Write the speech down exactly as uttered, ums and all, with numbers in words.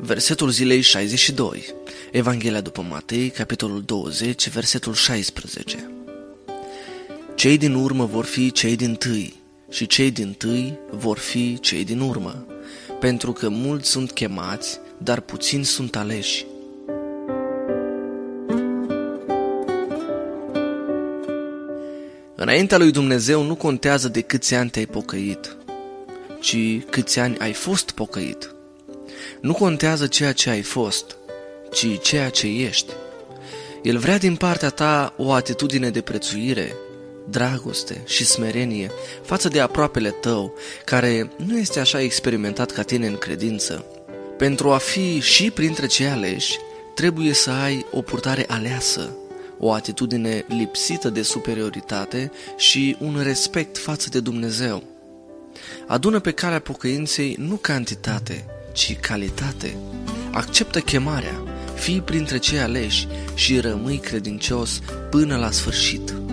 Versetul zilei șaizeci și doi. Evanghelia după Matei, capitolul douăzeci, versetul șaisprezece. Cei din urmă vor fi cei dintâi și cei dintâi vor fi cei din urmă, pentru că mulți sunt chemați, dar puțini sunt aleși. Înaintea lui Dumnezeu nu contează de câți ani te-ai pocăit, ci câți ani ai fost pocăit. Nu contează ceea ce ai fost, ci ceea ce ești. El vrea din partea ta o atitudine de prețuire, dragoste și smerenie față de aproapele tău, care nu este așa experimentat ca tine în credință. Pentru a fi și printre cei aleși, trebuie să ai o purtare aleasă, o atitudine lipsită de superioritate și un respect față de Dumnezeu. Adună pe calea pocăinței nu cantitate, ci calitate. Acceptă chemarea, fii printre cei aleși și rămâi credincios până la sfârșit.